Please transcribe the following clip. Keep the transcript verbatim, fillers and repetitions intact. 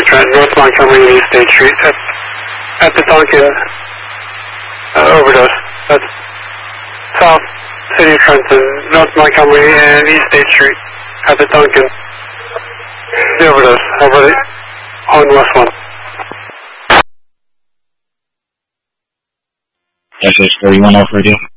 Trenton, North Montgomery and East State Street at, at the Duncan uh, overdose. That's South City of Trenton, North Montgomery and East State Street at the Duncan. The overdose, over on West one. S H thirty-one off radio.